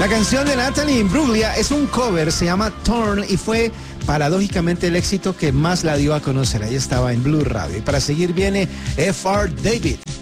La canción de Natalie Imbruglia es un cover, se llama Torn y fue paradójicamente el éxito que más la dio a conocer. Ahí estaba en Blue Radio. Y para seguir viene F.R. David.